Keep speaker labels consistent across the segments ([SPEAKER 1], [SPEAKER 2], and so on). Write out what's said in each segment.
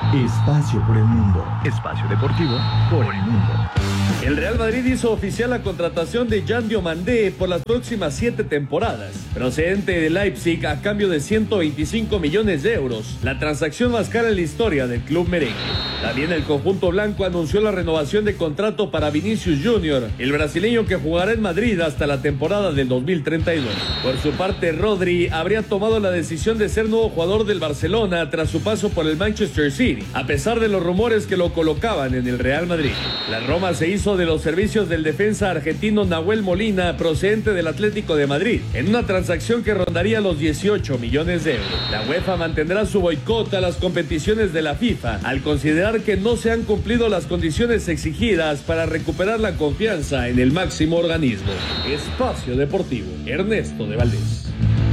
[SPEAKER 1] Espacio por el mundo. Espacio deportivo por el mundo.
[SPEAKER 2] El Real Madrid hizo oficial la contratación de Jan Diomandé por las próximas 7 temporadas, procedente de Leipzig a cambio de 125 millones de euros, la transacción más cara en la historia del club merengue. También el conjunto blanco anunció la renovación de contrato para Vinicius Junior, el brasileño que jugará en Madrid hasta la temporada del 2032. Por su parte, Rodri habría tomado la decisión de ser nuevo jugador del Barcelona tras su paso por el Manchester City, a pesar de los rumores que lo colocaban en el Real Madrid. La Roma se hizo de los servicios del defensa argentino Nahuel Molina, procedente del Atlético de Madrid, en una transacción que rondaría los 18 millones de euros. La UEFA mantendrá su boicot a las competiciones de la FIFA, al considerar que no se han cumplido las condiciones exigidas para recuperar la confianza en el máximo organismo. Espacio Deportivo, Ernesto de Valdés.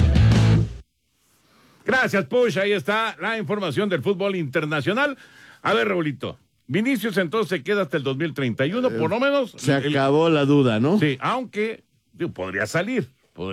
[SPEAKER 3] Gracias, Push. Ahí está la información del fútbol internacional. A ver, Raulito. Vinicius entonces se queda hasta el 2031, por lo menos.
[SPEAKER 4] Se acabó la duda, ¿no?
[SPEAKER 3] Sí, aunque podría salir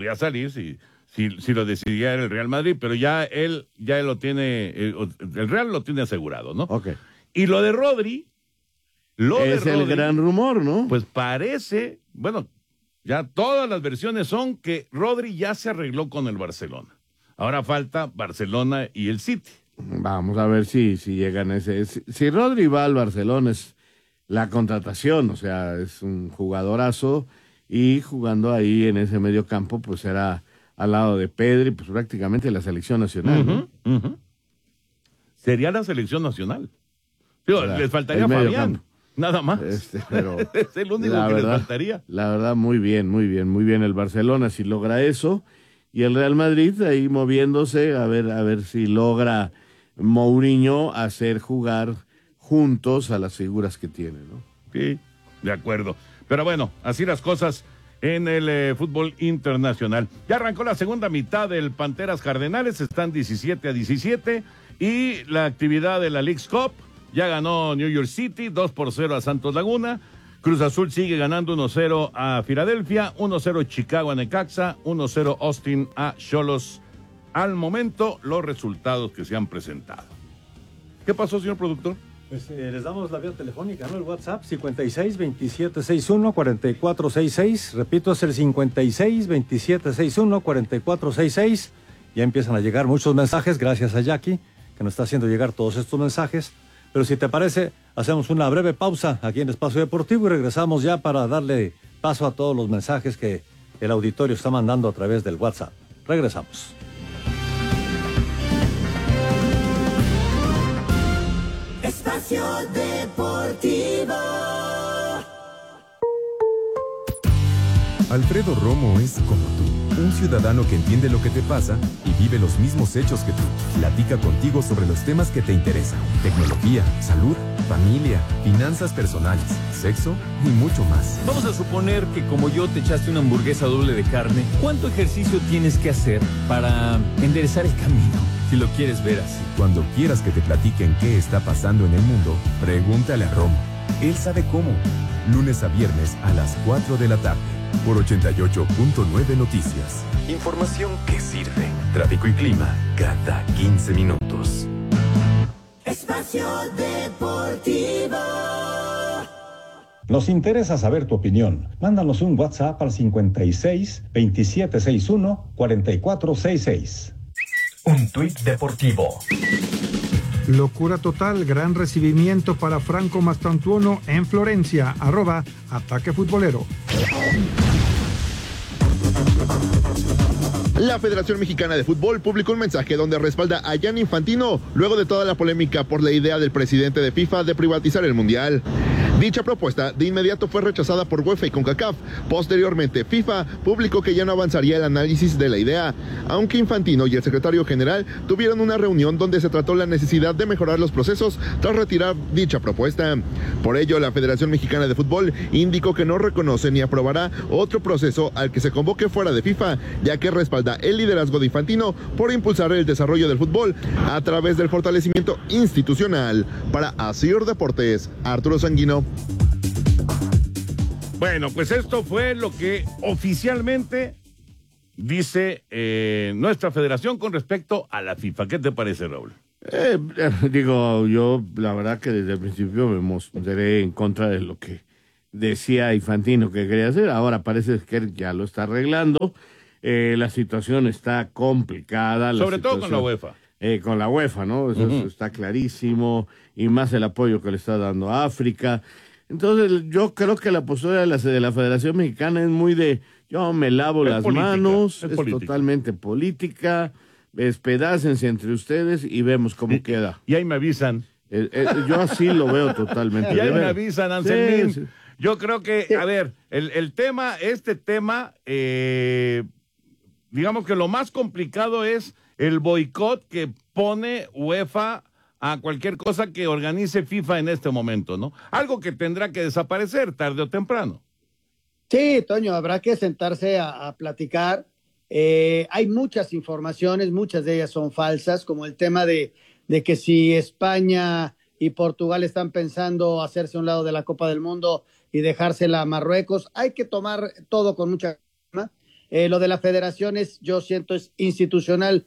[SPEAKER 3] si lo decidiera el Real Madrid, pero ya él lo tiene, el Real lo tiene asegurado, ¿no?
[SPEAKER 4] Ok.
[SPEAKER 3] Y lo de Rodri,
[SPEAKER 4] es el gran rumor, ¿no?
[SPEAKER 3] Pues parece, bueno, ya todas las versiones son que Rodri ya se arregló con el Barcelona. Ahora falta Barcelona y el City.
[SPEAKER 4] Vamos a ver si llegan a ese. Si Rodri va al Barcelona es la contratación, o sea, es un jugadorazo y jugando ahí en ese medio campo, pues será al lado de Pedri, pues prácticamente la selección nacional, ¿no?
[SPEAKER 3] Sería la selección nacional. Les faltaría Fabián, nada más.
[SPEAKER 4] Pero
[SPEAKER 3] es el único que les faltaría.
[SPEAKER 4] La verdad, muy bien el Barcelona si logra eso. Y el Real Madrid ahí moviéndose a ver si logra Mourinho hacer jugar juntos a las figuras que tiene, ¿no?
[SPEAKER 3] Sí, de acuerdo. Pero bueno, así las cosas en el fútbol internacional. Ya arrancó la segunda mitad del Panteras Cardenales, están 17-17 y la actividad de la Leagues Cup ya ganó New York City 2-0 a Santos Laguna. Cruz Azul sigue ganando 1-0 a Filadelfia, 1-0 Chicago a Necaxa, 1-0 Austin a Xolos. Al momento, los resultados que se han presentado. ¿Qué pasó, señor productor?
[SPEAKER 5] Pues les damos la vía telefónica, ¿no? El WhatsApp 56-2761-4466. Repito, es el 56-2761-4466. Ya empiezan a llegar muchos mensajes, gracias a Jackie, que nos está haciendo llegar todos estos mensajes. Pero si te parece, hacemos una breve pausa aquí en Espacio Deportivo y regresamos ya para darle paso a todos los mensajes que el auditorio está mandando a través del WhatsApp. Regresamos.
[SPEAKER 6] Espacio Deportivo.
[SPEAKER 7] Alfredo Romo es como tú, un ciudadano que entiende lo que te pasa y vive los mismos hechos que tú. Platica contigo sobre los temas que te interesan: tecnología, salud, familia, finanzas personales, sexo y mucho más.
[SPEAKER 8] Vamos a suponer que como yo te echaste una hamburguesa doble de carne. ¿Cuánto ejercicio tienes que hacer para enderezar el camino? Si lo quieres ver así.
[SPEAKER 7] Cuando quieras que te platiquen qué está pasando en el mundo, pregúntale a Romo. Él sabe cómo. Lunes a viernes a las 4 de la tarde. Por 88.9 Noticias. Información que sirve. Tráfico y clima cada 15 minutos.
[SPEAKER 6] Espacio Deportivo.
[SPEAKER 5] Nos interesa saber tu opinión. Mándanos un WhatsApp al 56-2761-4466.
[SPEAKER 1] Un tuit deportivo.
[SPEAKER 9] Locura total, gran recibimiento para Franco Mastantuono en Florencia, @Ataque Futbolero.
[SPEAKER 10] La Federación Mexicana de Fútbol publicó un mensaje donde respalda a Gianni Infantino luego de toda la polémica por la idea del presidente de FIFA de privatizar el Mundial. Dicha propuesta de inmediato fue rechazada por UEFA y CONCACAF. Posteriormente, FIFA publicó que ya no avanzaría el análisis de la idea, aunque Infantino y el secretario general tuvieron una reunión donde se trató la necesidad de mejorar los procesos tras retirar dicha propuesta. Por ello, la Federación Mexicana de Fútbol indicó que no reconoce ni aprobará otro proceso al que se convoque fuera de FIFA, ya que respalda el liderazgo de Infantino por impulsar el desarrollo del fútbol a través del fortalecimiento institucional. Para Asir Deportes, Arturo Sanguino.
[SPEAKER 3] Bueno, pues esto fue lo que oficialmente dice nuestra federación con respecto a la FIFA. ¿Qué te parece, Raúl?
[SPEAKER 4] Digo, yo la verdad que desde el principio me mostré en contra de lo que decía Infantino que quería hacer. Ahora parece que él ya lo está arreglando. La situación está complicada.
[SPEAKER 3] Sobre todo con la UEFA.
[SPEAKER 4] Con la UEFA, ¿no? Eso está clarísimo. Y más el apoyo que le está dando a África. Entonces, yo creo que la postura de la Federación Mexicana es muy de yo me lavo las manos, es totalmente política. Despedácense entre ustedes y vemos cómo queda.
[SPEAKER 3] Y ahí me avisan.
[SPEAKER 4] Yo así lo veo totalmente.
[SPEAKER 3] Y ahí me avisan, Anselmín.
[SPEAKER 4] Sí.
[SPEAKER 3] Yo creo que, a ver, este tema, digamos que lo más complicado es el boicot que pone UEFA a cualquier cosa que organice FIFA en este momento, ¿no? Algo que tendrá que desaparecer tarde o temprano.
[SPEAKER 11] Sí, Toño, habrá que sentarse a platicar. Hay muchas informaciones, muchas de ellas son falsas, como el tema de que si España y Portugal están pensando hacerse a un lado de la Copa del Mundo y dejársela a Marruecos. Hay que tomar todo con mucha calma. Lo de la federación yo siento, es institucional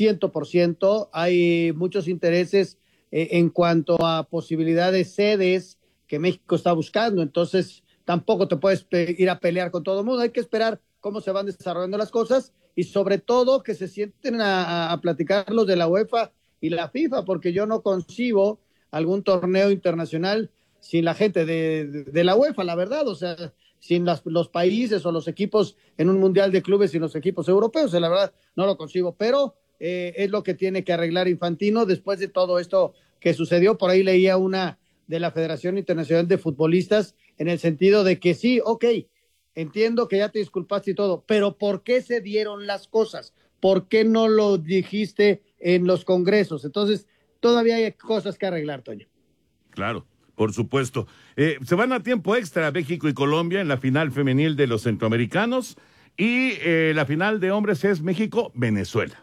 [SPEAKER 11] 100%. Hay muchos intereses en cuanto a posibilidades sedes que México está buscando. Entonces, tampoco te puedes ir a pelear con todo el mundo. Hay que esperar cómo se van desarrollando las cosas y sobre todo que se sienten a platicar los de la UEFA y la FIFA, porque yo no concibo algún torneo internacional sin la gente de la UEFA, la verdad, o sea, sin los países o los equipos en un mundial de clubes y los equipos europeos, la verdad no lo concibo, pero es lo que tiene que arreglar Infantino después de todo esto que sucedió. Por ahí leía una de la Federación Internacional de Futbolistas en el sentido de que sí, ok, entiendo que ya te disculpaste y todo, pero ¿por qué se dieron las cosas? ¿Por qué no lo dijiste en los congresos? Entonces, todavía hay cosas que arreglar, Toño.
[SPEAKER 3] Claro, por supuesto. Se van a tiempo extra México y Colombia en la final femenil de los centroamericanos y la final de hombres es México-Venezuela.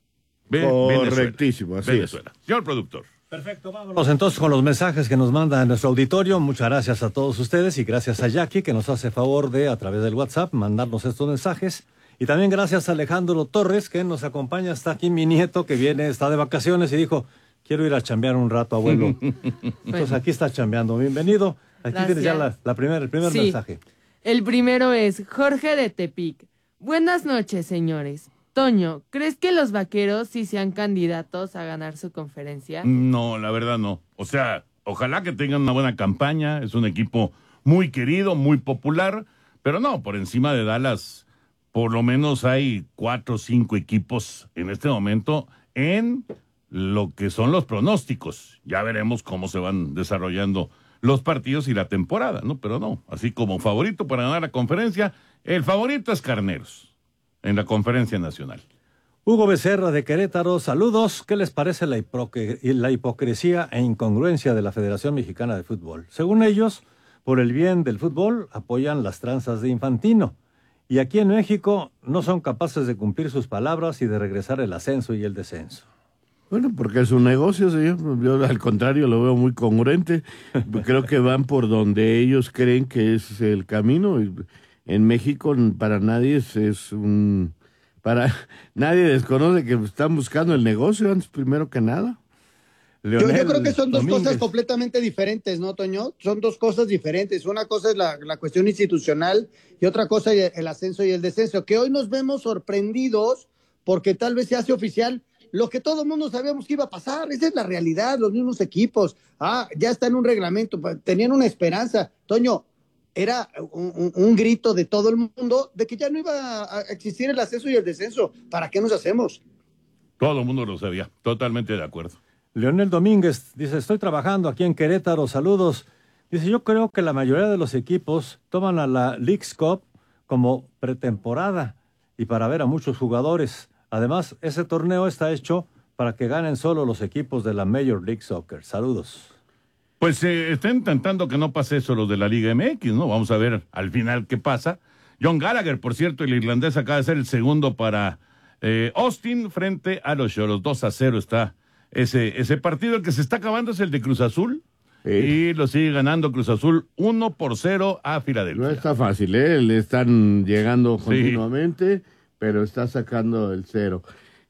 [SPEAKER 4] Correctísimo, así
[SPEAKER 3] Venezuela. Señor productor.
[SPEAKER 5] Perfecto, vámonos entonces con los mensajes que nos manda nuestro auditorio. Muchas gracias a todos ustedes y gracias a Jackie que nos hace favor de, a través del WhatsApp, mandarnos estos mensajes. Y también gracias a Alejandro Torres que nos acompaña. Está aquí mi nieto que está de vacaciones y dijo, quiero ir a chambear un rato, abuelo. Entonces aquí está chambeando. Bienvenido. Aquí tienes ya el primer mensaje.
[SPEAKER 12] El primero es Jorge de Tepic. Buenas noches, señores. Toño, ¿crees que los Vaqueros sí sean candidatos a ganar su conferencia?
[SPEAKER 3] No, la verdad no. O sea, ojalá que tengan una buena campaña. Es un equipo muy querido, muy popular. Pero no, por encima de Dallas, por lo menos hay 4 o 5 equipos en este momento en lo que son los pronósticos. Ya veremos cómo se van desarrollando los partidos y la temporada, ¿no? Pero no, así como favorito para ganar la conferencia, el favorito es Carneros en la conferencia nacional.
[SPEAKER 5] Hugo Becerra de Querétaro, saludos. ¿Qué les parece la hipocresía e incongruencia de la Federación Mexicana de Fútbol? Según ellos, por el bien del fútbol, apoyan las tranzas de Infantino. Y aquí en México no son capaces de cumplir sus palabras y de regresar el ascenso y el descenso.
[SPEAKER 4] Bueno, porque es un negocio, señor. Yo al contrario lo veo muy congruente. Creo que van por donde ellos creen que es el camino. En México para nadie nadie desconoce que están buscando el negocio antes primero que nada.
[SPEAKER 11] Yo creo que son dos cosas completamente diferentes, ¿no, Toño? Son dos cosas diferentes. Una cosa es la cuestión institucional y otra cosa el ascenso y el descenso, que hoy nos vemos sorprendidos porque tal vez se hace oficial lo que todo el mundo sabíamos que iba a pasar. Esa es la realidad, los mismos equipos. Ya está en un reglamento, tenían una esperanza. Toño, era un grito de todo el mundo de que ya no iba a existir el ascenso y el descenso. ¿Para qué nos hacemos?
[SPEAKER 3] Todo el mundo lo sabía, totalmente de acuerdo.
[SPEAKER 5] Leonel Domínguez dice, estoy trabajando aquí en Querétaro, saludos. Dice, yo creo que la mayoría de los equipos toman a la Leagues Cup como pretemporada y para ver a muchos jugadores. Además, ese torneo está hecho para que ganen solo los equipos de la Major League Soccer. Saludos.
[SPEAKER 3] Pues están intentando que no pase eso los de la Liga MX, ¿no? Vamos a ver al final qué pasa. John Gallagher, por cierto, el irlandés acaba de ser el segundo para Austin frente a los Cholos. 2-0 está ese partido. El que se está acabando es el de Cruz Azul. Y lo sigue ganando Cruz Azul 1-0 a Filadelfia.
[SPEAKER 4] No está fácil, le están llegando continuamente, pero está sacando el 0.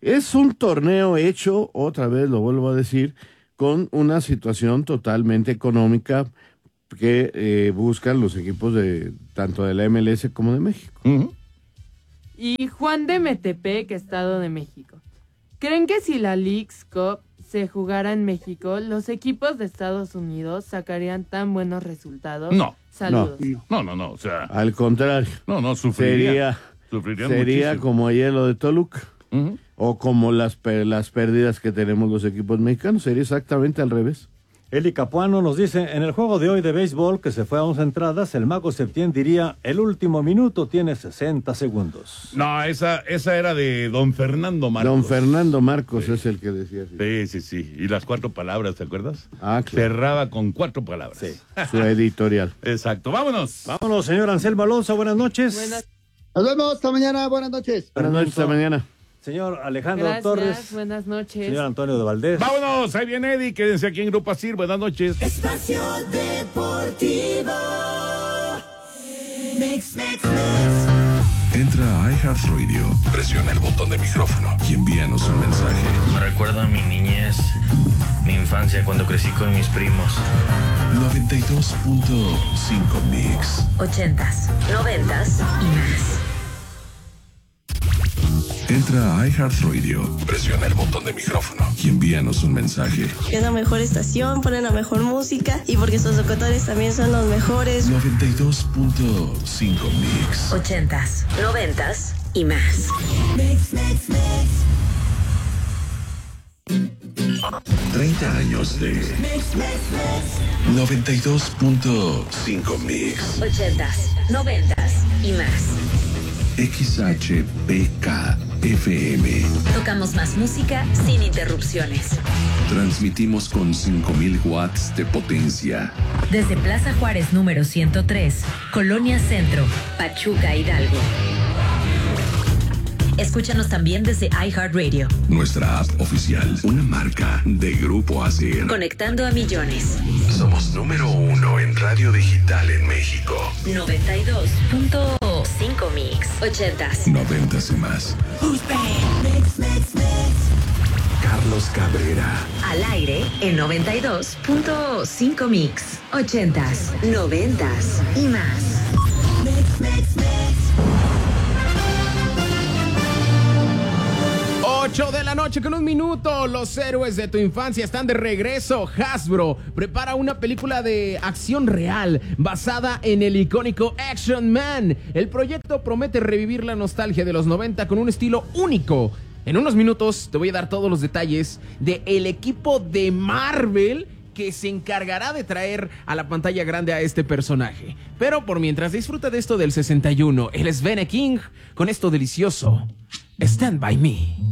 [SPEAKER 4] Es un torneo hecho, otra vez lo vuelvo a decir, con una situación totalmente económica que buscan los equipos de tanto de la MLS como de México.
[SPEAKER 3] Uh-huh.
[SPEAKER 12] Y Juan de Metepec, Estado de México. ¿Creen que si la Leagues Cup se jugara en México, los equipos de Estados Unidos sacarían tan buenos resultados?
[SPEAKER 3] No.
[SPEAKER 12] Saludos.
[SPEAKER 3] No, o sea...
[SPEAKER 4] Al contrario.
[SPEAKER 3] No, sufriría
[SPEAKER 4] sería como ayer lo de Toluca.
[SPEAKER 3] Uh-huh.
[SPEAKER 4] O como las pérdidas que tenemos los equipos mexicanos. Sería exactamente al revés.
[SPEAKER 5] Eli Capuano nos dice, en el juego de hoy de béisbol, que se fue a 11 entradas, el Mago Septién diría, el último minuto tiene 60 segundos.
[SPEAKER 3] No, esa era de don Fernando Marcos.
[SPEAKER 4] Don Fernando Marcos es el que decía así.
[SPEAKER 3] Sí. Y las 4 palabras, ¿te acuerdas?
[SPEAKER 4] Ah, claro.
[SPEAKER 3] Cerraba con 4 palabras.
[SPEAKER 5] Sí.
[SPEAKER 4] Su editorial.
[SPEAKER 3] Exacto, vámonos.
[SPEAKER 5] Vámonos, señor Anselmo Alonso, buenas noches.
[SPEAKER 11] Nos vemos esta mañana, buenas noches.
[SPEAKER 4] Buenas noches, esta mañana.
[SPEAKER 5] Señor Alejandro
[SPEAKER 12] Gracias,
[SPEAKER 5] Torres.
[SPEAKER 12] buenas noches.
[SPEAKER 5] Señor Antonio de Valdés.
[SPEAKER 3] Vámonos, ahí viene Eddie, quédense aquí en Grupo Asir, buenas noches.
[SPEAKER 6] Espacio Deportivo. Mix.
[SPEAKER 13] Entra a iHeartRadio, presiona el botón de micrófono y envíanos un mensaje.
[SPEAKER 14] Me recuerda a mi niñez, mi infancia cuando crecí con mis primos.
[SPEAKER 13] 92.5 Mix.
[SPEAKER 15] 80s, 90s y más.
[SPEAKER 13] Entra a iHeartRadio, presiona el botón de micrófono y envíanos un mensaje.
[SPEAKER 16] Es la mejor estación, ponen la mejor música y porque sus locutores también son los mejores.
[SPEAKER 13] 92.5 Mix.
[SPEAKER 15] 80s, 90s y más.
[SPEAKER 6] Mix.
[SPEAKER 13] 30 años de
[SPEAKER 6] Mix.
[SPEAKER 13] 92.5 Mix.
[SPEAKER 15] 80s, 90s y más.
[SPEAKER 13] XHPK FM.
[SPEAKER 15] Tocamos más música sin interrupciones.
[SPEAKER 13] Transmitimos con 5,000 watts de potencia.
[SPEAKER 15] Desde Plaza Juárez número 103, Colonia Centro, Pachuca, Hidalgo. Escúchanos también desde iHeartRadio.
[SPEAKER 13] Nuestra app oficial, una marca de Grupo Asir.
[SPEAKER 15] Conectando a millones.
[SPEAKER 13] Somos número 1 en radio digital en México.
[SPEAKER 15] 92.5 Mix. 80s.
[SPEAKER 13] 90s y más.
[SPEAKER 6] Mix.
[SPEAKER 13] Carlos Cabrera.
[SPEAKER 15] Al aire en 92.5 Mix. 80s, 90s y más.
[SPEAKER 6] Mix.
[SPEAKER 17] 8 de la noche con 1 minuto. Los héroes de tu infancia están de regreso. Hasbro prepara una película de acción real basada en el icónico Action Man. El proyecto promete revivir la nostalgia de los 90 con un estilo único. En unos minutos te voy a dar todos los detalles del equipo de Marvel que se encargará de traer a la pantalla grande a este personaje. Pero por mientras, disfruta de esto del 61. Él es Bene King con esto delicioso, Stand By Me.